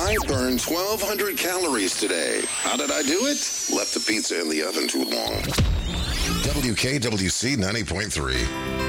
I burned 1,200 calories today. How did I do it? Left the pizza in the oven too long. WKWC 90.3.